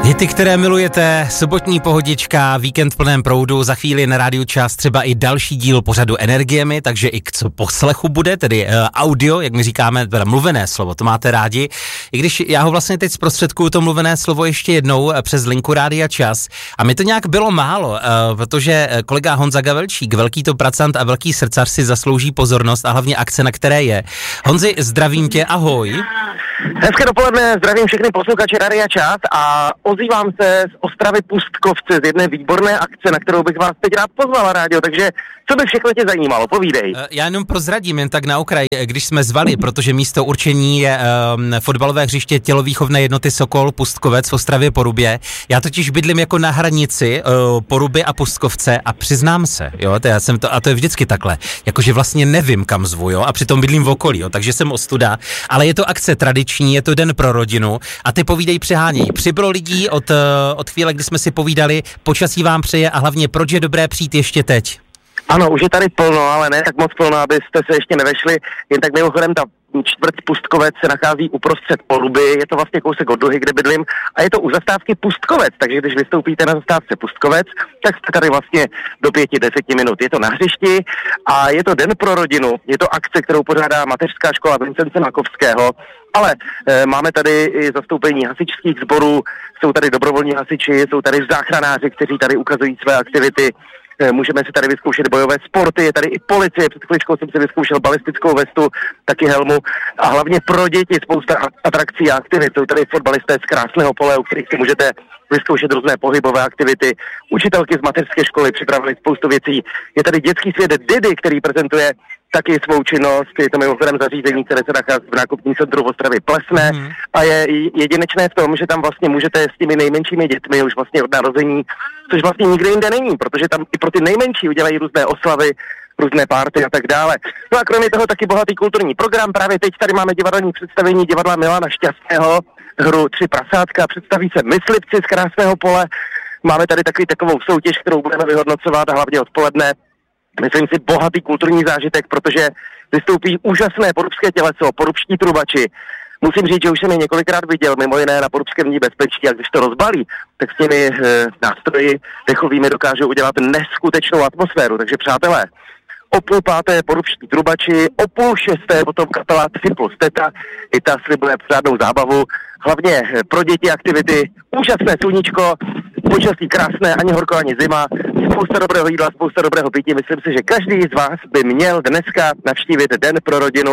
Hity, které milujete, sobotní pohodička, víkend v plném proudu, za chvíli na Rádiu Čas třeba i další díl pořadu Energiemi, takže i k co poslechu bude, tedy audio, jak my říkáme, teda mluvené slovo, to máte rádi. I když já ho vlastně teď zprostředkuju to mluvené slovo ještě jednou přes linku Rádia Čas. A mi to nějak bylo málo, protože kolega Honza Gavelčík, velký to pracant a velký srdcař si zaslouží pozornost a hlavně akce, na které je. Honzi, zdravím tě, ahoj. Hezké dopoledne, zdravím všechny posluchače Rádia Čas a ozývám se z Ostravy Pustkovce z jedné výborné akce, na kterou bych vás teď rád pozvala, rádio, takže co by všechno tě zajímalo, povídej. Já jenom prozradím, jen tak na okraj, když jsme zvali, protože místo určení je fotbalové hřiště tělovýchovné jednoty Sokol Pustkovec v Ostravě Porubě. Já totiž bydlím jako na hranici Poruby a Pustkovce a přiznám se, jo, a to je vždycky takhle, jakože vlastně nevím, kam zvu, jo, a přitom bydlím v okolí, jo, takže jsem ostuda, ale je to akce tradiční, je to den pro rodinu a ty povídej, přeháněj. Přibylo lidí od chvíle, kdy jsme si povídali, počasí vám přeje a hlavně proč je dobré přijít ještě teď? Ano, už je tady plno, ale ne tak moc plno, abyste se ještě nevešli. Jen tak mimochodem ta čtvrť Pustkovec se nachází uprostřed Poruby, je to vlastně kousek od Duhy, kde bydlím, a je to u zastávky Pustkovec, takže když vystoupíte na zastávce Pustkovec, tak jste tady vlastně do 5-10 minut. Je to na hřišti a je to den pro rodinu, je to akce, kterou pořádá mateřská škola Vincence Makovského, ale máme tady i zastoupení hasičských sborů, jsou tady dobrovolní hasiči, jsou tady záchranáři, kteří tady ukazují své aktivity. Můžeme si tady vyzkoušet bojové sporty, je tady i policie, před chvíličkou jsem si vyzkoušel balistickou vestu, taky helmu a hlavně pro děti spousta atrakcí a aktivit. Jsou tady fotbalisté z Krásného Pole, u kterých si můžete vyzkoušet různé pohybové aktivity. Učitelky z mateřské školy připravili spoustu věcí. Je tady dětský svět Didi, který prezentuje taky svou činnost, je to mimochodem zařízení, které se nachází v nákupním centru v Ostravě Plesné a je jedinečné v tom, že tam vlastně můžete s těmi nejmenšími dětmi už vlastně od narození, což vlastně nikde jinde není, protože tam i pro ty nejmenší udělají různé oslavy, různé párty a tak dále. No a kromě toho taky bohatý kulturní program, právě teď tady máme divadelní představení divadla Milana Šťastného, hru Tři prasátka, představí se Myslivci z Krásného Pole, máme tady takovou soutěž, kterou budeme vyhodnocovat a hlavně odpoledne. Myslím si bohatý kulturní zážitek, protože vystoupí úžasné porubské těleso, porubští trubači. Musím říct, že už jsem je několikrát viděl, mimo jiné na Porubském dní bezpečí, a když to rozbalí, tak s těmi nástroji dechovými dokážou udělat neskutečnou atmosféru. Takže přátelé, o 5:30 porubští trubači, o 5:30 potom kapela Tři plus teta, i ta slibuje pořádnou zábavu, hlavně pro děti aktivity, úžasné sluníčko, počasí krásné, ani horko, ani zima, spousta dobrého jídla, spousta dobrého pití. Myslím si, že každý z vás by měl dneska navštívit Den pro rodinu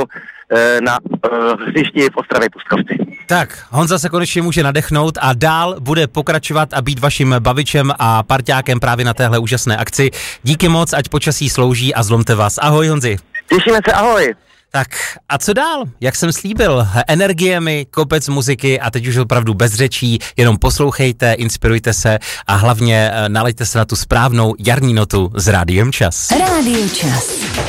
na hřišti v Ostravě Pustkovci. Tak, Honza se konečně může nadechnout a dál bude pokračovat a být vaším bavičem a parťákem právě na téhle úžasné akci. Díky moc, ať počasí slouží a zlomte vás. Ahoj, Honzi. Těšíme se, ahoj. Tak a co dál? Jak jsem slíbil, Energiemi, kopec muziky a teď už opravdu bez řečí, jenom poslouchejte, inspirujte se a hlavně nalaďte se na tu správnou jarní notu s Rádiem Čas. Rádio Čas.